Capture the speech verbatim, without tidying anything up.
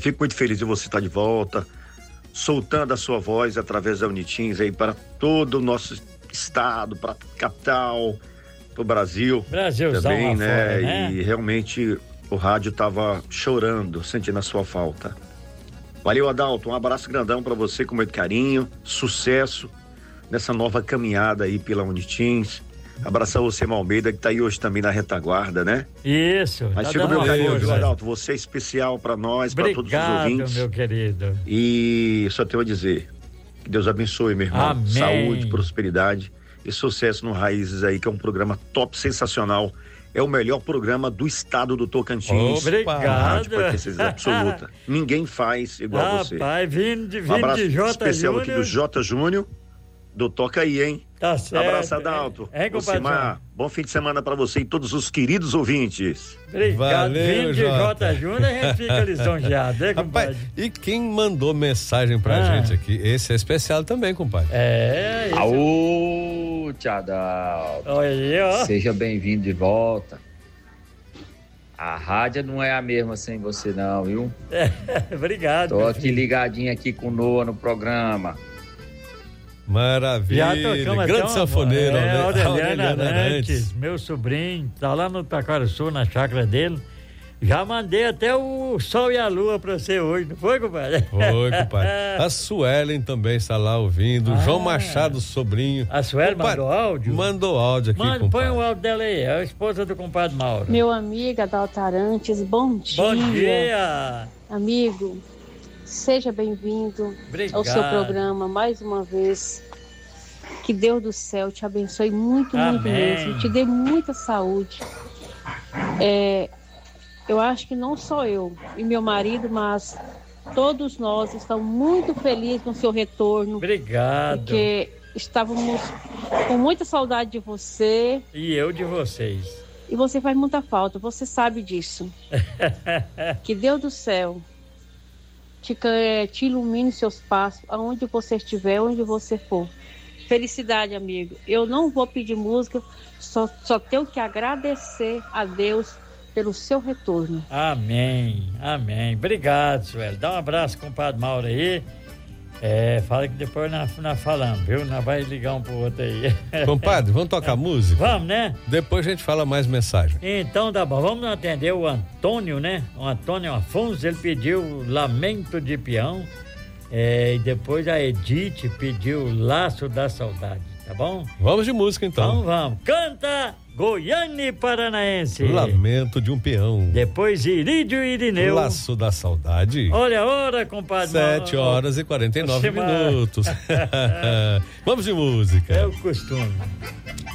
Fico muito feliz de você estar de volta, soltando a sua voz através da Unitins aí para todo o nosso estado, para a capital, para o Brasil. Brasilzão também, né? Fora, né? E realmente o rádio estava chorando, sentindo a sua falta. Valeu, Adalto, um abraço grandão para você com muito carinho, sucesso nessa nova caminhada aí pela Unitins. Abraçar você, Almeida, que tá aí hoje também na retaguarda, né? Isso. Mas tá fica o meu carinho, força. viu, Adalto? Você é especial para nós, para todos os ouvintes. Meu querido. E só tenho a dizer, que Deus abençoe, meu irmão. Amém. Saúde, prosperidade e sucesso no Raízes aí, que é um programa top, sensacional. É o melhor programa do estado do Tocantins. Obrigado. Rádio, pra ter certeza absoluta. Ninguém faz igual Rapaz, você. Rapaz, vindo de, vindo um abraço de J. especial Júnior. aqui do J. Júnior, do Toca Aí, hein? Tá certo. Abraço, Adalto. É, é Ocimar, bom fim de semana pra você e todos os queridos ouvintes. Obrigado. Valeu, Vindo de J. Júnior, a gente fica lisonjeado, hein, compadre? Rapaz, e quem mandou mensagem pra Ah. gente aqui? Esse é especial também, compadre. É, isso. Aô, Tiadal. Olha aí, ó. Seja bem-vindo de volta. A rádio não é a mesma sem você não, viu? É, obrigado. Tô meu aqui filho. ligadinho aqui com o Noah no programa. Já Maravilha. tocamos até Grande uma- sanfoneiro, é, né? Aureliano Aureliano Arantes, Arantes. meu sobrinho, tá lá no Taquaraçu, na chácara dele. Já mandei até o sol e a lua pra você hoje, não foi, compadre? Foi, compadre. A Suelen também está lá ouvindo. Ah. João Machado, sobrinho. A Sueli Compadre, mandou áudio? Mandou áudio aqui, Mano, põe compadre. o áudio dela aí, é a esposa do compadre Mauro. Meu amigo Adalto Arantes, bom dia. Bom dia! Amigo, seja bem-vindo Obrigado. ao seu programa mais uma vez. Que Deus do céu te abençoe muito, muito Amém. mesmo. Te dê muita saúde. É, eu acho que não só eu e meu marido, mas todos nós estamos muito felizes com o seu retorno. Obrigado. Porque estávamos com muita saudade de você. E eu de vocês. E você faz muita falta, você sabe disso. Que Deus do céu te, eh, te ilumine seus passos, aonde você estiver, onde você for. Felicidade, amigo. Eu não vou pedir música, só, só tenho que agradecer a Deus pelo seu retorno. Amém, amém. Obrigado, Sueli. Dá um abraço, compadre Mauro aí. É, fala que depois nós, nós falamos, viu? Nós vai ligar um pro outro aí. Compadre, vamos tocar música? Vamos, né? Depois a gente fala mais mensagem. Então tá bom, vamos atender o Antônio, né? O Antônio Afonso, ele pediu Lamento de Peão. É, e depois a Edith pediu Laço da Saudade, tá bom? Vamos de música então. Então vamos. Canta Goiânia Paranaense. Lamento de um Peão. Depois Irídio e Irineu. Laço da Saudade. Olha a hora, compadre. Sete horas e quarenta e nove Oximar. minutos. Vamos de música. É o costume.